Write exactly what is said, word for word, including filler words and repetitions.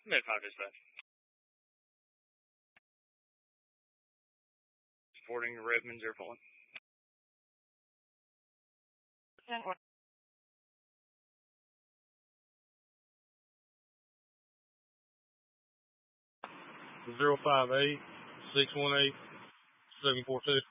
Mid five dispatch. Supporting Redmond zero one. Zero five eight six one eight seven four two.